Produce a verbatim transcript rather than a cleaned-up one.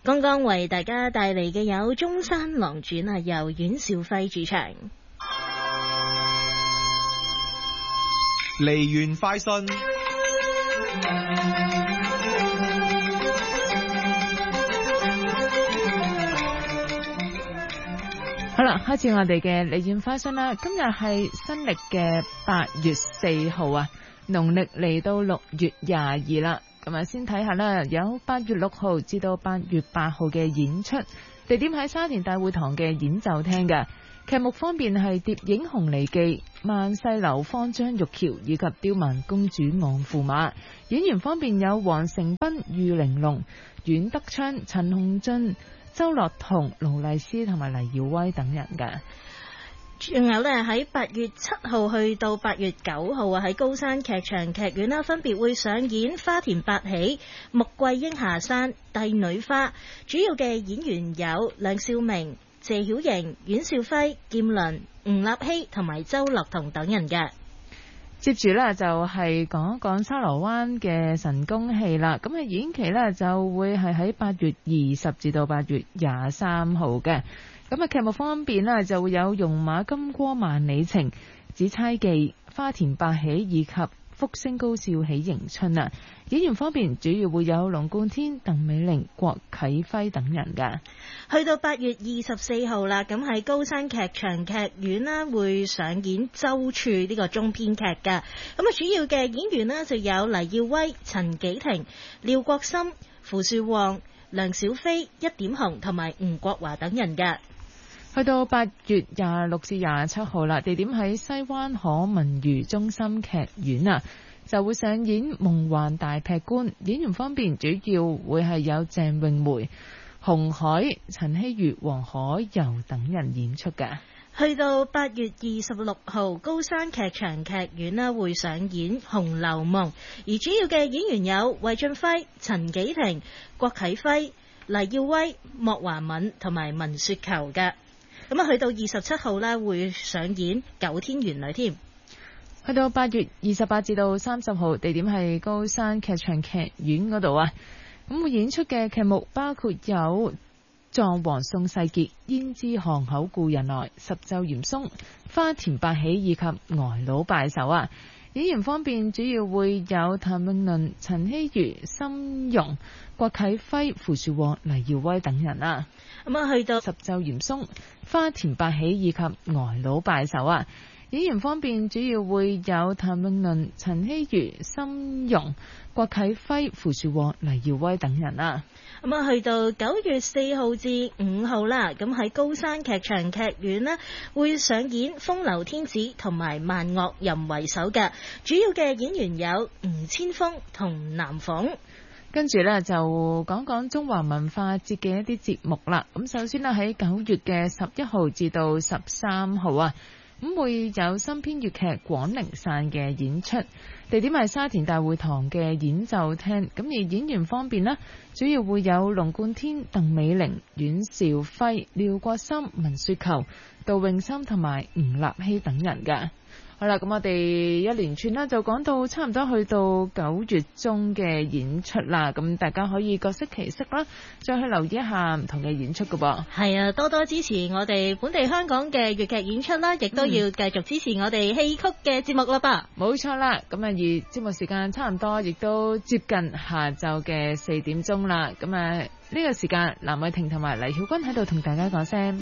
剛剛為大家帶嚟嘅有《中山狼傳》啊，由阮兆輝主唱。 梨園快訊。 好啦，開始我哋嘅梨園快訊啦。今日係新曆嘅八月四號啊，農曆嚟到六月廿二啦。咁啊，先睇下啦，有八月六號至到八月八號嘅演出，地點喺沙田大會堂嘅演奏廳嘅。劇目方面係《蝶影紅梨記》、《萬世樓芳張玉橋》以及《刁蠻公主昂駙馬》。演員方面有黃成斌、喻玲瓏、阮德昌、陳鴻俊、周樂彤、盧麗斯同埋黎耀威等人嘅。 仲有呢，喺八月七號去到八月九號啊，喺高山劇場劇院啦，分別會上演《花田八喜》、《穆桂英下山》、《帝女花》。主要嘅演員有梁少明、謝曉瑩、阮兆輝、劍倫、吳立希同埋周樂彤等人嘅。 接住呢，就係講一講沙螺灣嘅神功戲啦。咁啊，演期呢，就會係喺八月二十至到八月廿三號嘅。咁啊，劇目方面呢，就會有《戎馬金戈萬里情》、《紫釵記》、《花田八喜》以及《福星高照喜迎春》啊。演員方面主要會有龍貫天、鄧美玲、郭啟輝等人㗎。 去到八月二十四號啦，咁喺高山劇場劇院呢，會上演《周處》呢個中篇劇㗎。咁啊，主要嘅演員呢，就有黎耀威、陳紀婷、廖國森、符樹旺、梁小飛、一點紅同埋吳國華等人㗎。 去到八月廿六至廿七號啦，地點喺西灣河文娛中心劇院啊，就會上演《夢幻大劈棺》。演員方面主要會係有鄭詠梅、洪海、陳希瑜、黃可柔等人演出嘅。 去到八月二十六號，高山劇場劇院呢會上演《紅樓夢》，而主要嘅演員有韋俊輝、陳紀婷、郭啟輝、黎耀威、莫華敏同埋文雪球嘅。咁啊，去到二十七號呢會上演《九天玄女》添。 去到八月二十八至到三十號，地點係高山劇場劇院嗰度啊。咁會演出嘅劇目包括有《狀王宋世傑》、《胭脂巷口故人來》、《十奏嚴嵩》、《花田八喜》以及《呆佬拜壽》啊。演員方面主要會有譚詠麟、陳希瑜、森容、郭啟輝、符樹旺、黎耀威等人啊。 咁啊，去到十奏嚴嵩、《花田八喜》以及《呆佬拜壽》啊。演員方面主要會有譚詠麟、陳希瑜、森容、郭啟輝、符樹旺、黎耀威等人啊。 咁啊，去到九月四號至五號啦，咁喺高山劇場劇院呢會上演《風流天子》同埋《萬惡淫》為首嘅，主要嘅演員有吳千峰同南鳳。 跟住呢，就講講中華文化節嘅一啲節目啦。咁首先呢，喺九月嘅十一號至到十三號啊，咁會有新編粵劇《廣陵散》嘅演出，地點係沙田大會堂嘅演奏廳。咁而演員方面呢，主要會有龍貫天、鄧美玲、阮兆輝、廖國森、文雪球、杜詠心同埋吳立希等人嘅。好啦，咁我哋一連串啦，就講到差唔多去到九月中嘅演出啦。咁大家可以各適其適啦，再去留意一下唔同嘅演出㗎噃。 係啊，多多支持我哋本地香港嘅粵劇演出啦，亦都要繼續支持我哋戲曲嘅節目啦吧。 冇錯啦，咁啊，而節目時間差唔多，亦都接近下晝嘅四點鐘啦。咁啊，呢個時間，藍偉婷同埋黎曉君喺度同大家講聲。